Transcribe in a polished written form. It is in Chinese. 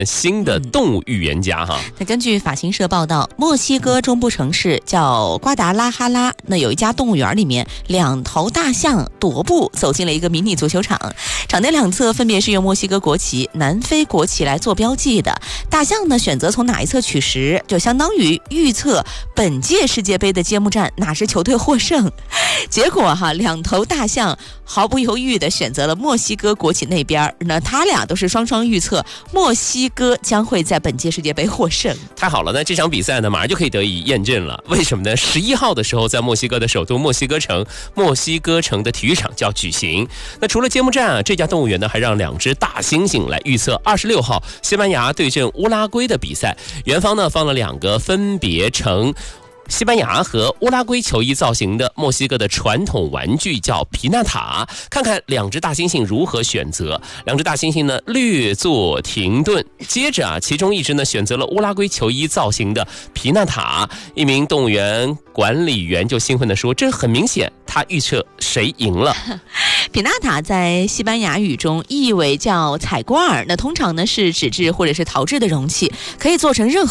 新的动物预言家哈。 那根据法新社报道，墨西哥中部城市叫瓜达拉哈拉，那有一家动物园里面，2头大象踱步走进了一个迷你足球场，场内两侧分别是用墨西哥国旗、南非国旗来做标记的。大象呢选择从哪一侧取食，就相当于预测本届世界杯的揭幕战哪支球队获胜。结果2头大象毫不犹豫地选择了墨西哥国旗那边，那他俩都是双双预测墨西哥将会在本届世界杯获胜。 太好了，那这场比赛呢马上就可以得以验证了。为什么呢？11号的时候，在墨西哥的首都墨西哥城的体育场就要举行。那除了揭幕战这家动物园呢还让2只大猩猩来预测26号西班牙对阵乌拉圭的比赛。园方呢放了2个分别成西班牙和乌拉圭球衣造型的墨西哥的传统玩具，叫皮纳塔，看看2只大猩猩如何选择。2只大猩猩呢略作停顿，接着其中一只呢选择了乌拉圭球衣造型的皮纳塔。一名动物园管理员就兴奋地说，这很明显他预测谁赢了。 皮纳塔在西班牙语中意为叫彩罐儿，那通常呢是纸质或者是陶制的容器，可以做成任何